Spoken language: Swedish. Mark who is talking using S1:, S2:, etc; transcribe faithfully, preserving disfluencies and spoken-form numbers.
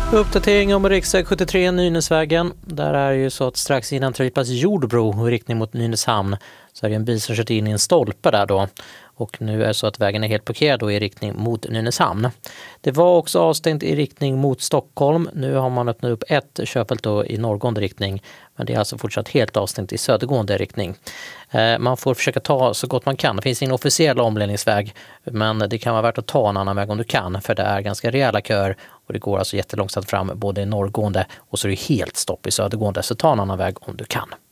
S1: Uppdatering om riksväg sjuttiotre Nynäsvägen. Där är ju så att strax innan Tripas Jordbro i riktning mot Nynäshamn så är det en bil som kört in i en stolpe där då. Och nu är det så att vägen är helt blockerad då i riktning mot Nynäshamn. Det var också avstängt i riktning mot Stockholm. Nu har man öppnat upp ett körfält då i norrgående riktning. Men det är alltså fortsatt helt avstängt i södergående riktning. Man får försöka ta så gott man kan. Det finns ingen officiell omledningsväg. Men det kan vara värt att ta en annan väg om du kan. För det är ganska rejäla köer. Och det går alltså jättelångsamt fram både i norrgående och så är det helt stopp i södergående. Så ta en annan väg om du kan.